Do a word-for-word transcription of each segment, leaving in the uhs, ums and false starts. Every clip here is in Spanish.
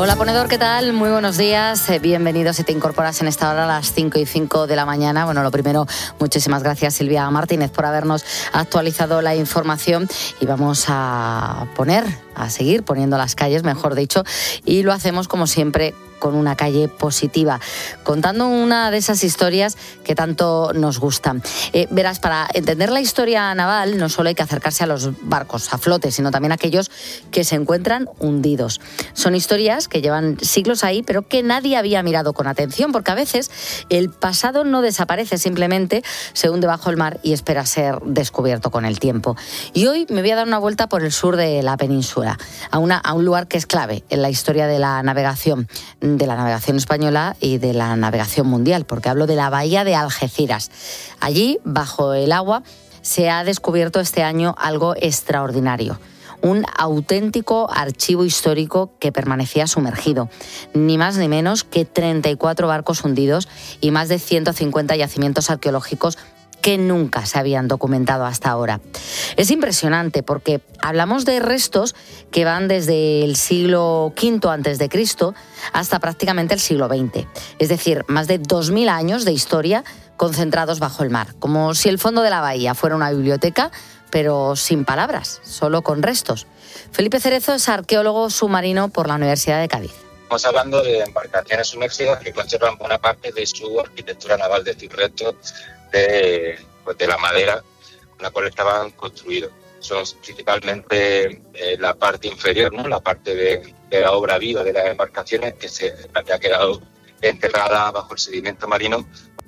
Hola ponedor, ¿qué tal? Muy buenos días, eh, bienvenidos si te incorporas en esta hora a las cinco y cinco de la mañana. Bueno, lo primero, muchísimas gracias Silvia Martínez por habernos actualizado la información y vamos a poner, a seguir poniendo las calles, mejor dicho, y lo hacemos como siempre con una calle positiva, contando una de esas historias que tanto nos gustan. Eh, verás, para entender la historia naval no solo hay que acercarse a los barcos a flote, sino también a aquellos que se encuentran hundidos. Son historias que llevan siglos ahí, pero que nadie había mirado con atención, porque a veces el pasado no desaparece, simplemente se hunde bajo el mar y espera ser descubierto con el tiempo. Y hoy me voy a dar una vuelta por el sur de la península, a, una, a un lugar que es clave en la historia de la navegación, de la navegación española y de la navegación mundial, porque hablo de la bahía de Algeciras. Allí, bajo el agua, se ha descubierto este año algo extraordinario. Un auténtico archivo histórico que permanecía sumergido. Ni más ni menos que treinta y cuatro barcos hundidos y más de ciento cincuenta yacimientos arqueológicos que nunca se habían documentado hasta ahora. Es impresionante porque hablamos de restos que van desde el siglo quinto antes de Cristo hasta prácticamente el siglo veinte. Es decir, más de dos mil años de historia concentrados bajo el mar, como si el fondo de la bahía fuera una biblioteca, pero sin palabras, solo con restos. Felipe Cerezo es arqueólogo submarino por la Universidad de Cádiz. Estamos hablando de embarcaciones sumergidas que conservan buena parte de su arquitectura naval, de decir, restos de, pues de la madera con la cual estaban construidos. Son principalmente eh, la parte inferior, ¿no? La parte de, de la obra viva de las embarcaciones que se había quedado enterrada bajo el sedimento marino.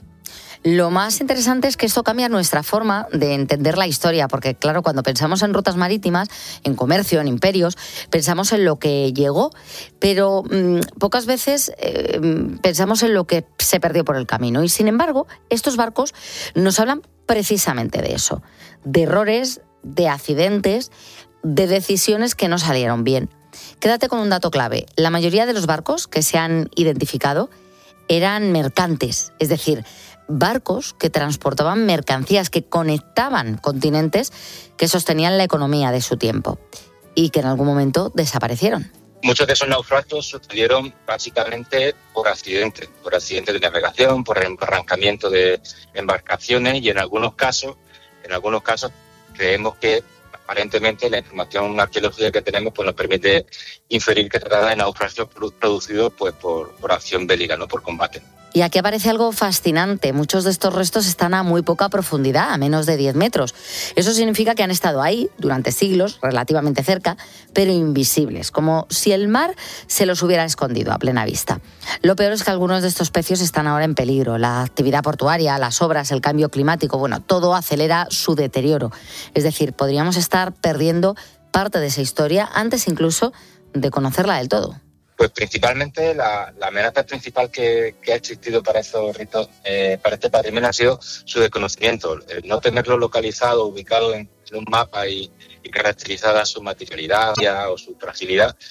Lo más interesante es que esto cambia nuestra forma de entender la historia, porque claro, cuando pensamos en rutas marítimas, en comercio, en imperios, pensamos en lo que llegó, pero mmm, pocas veces eh, pensamos en lo que se perdió por el camino. Y sin embargo, estos barcos nos hablan precisamente de eso, de errores, de accidentes, de decisiones que no salieron bien. Quédate con un dato clave: la mayoría de los barcos que se han identificado eran mercantes, es decir, barcos que transportaban mercancías, que conectaban continentes, que sostenían la economía de su tiempo y que en algún momento desaparecieron. Muchos de esos naufragios sucedieron básicamente por accidentes, por accidentes de navegación, por arrancamiento de embarcaciones y en algunos casos, en algunos casos creemos que aparentemente la información arqueológica que tenemos pues nos permite inferir que se trata de naufragios producidos pues por, por acción bélica, no por combate. Y aquí aparece algo fascinante. Muchos de estos restos están a muy poca profundidad, a menos de diez metros. Eso significa que han estado ahí durante siglos, relativamente cerca, pero invisibles, como si el mar se los hubiera escondido a plena vista. Lo peor es que algunos de estos pecios están ahora en peligro. La actividad portuaria, las obras, el cambio climático, bueno, todo acelera su deterioro. Es decir, podríamos estar perdiendo parte de esa historia antes incluso de conocerla del todo. Pues principalmente la, la amenaza principal que, que ha existido para estos ritos, eh, para este patrimonio, ha sido su desconocimiento. El no tenerlo localizado, ubicado en, en un mapa y, y caracterizada su materialidad o su fragilidad,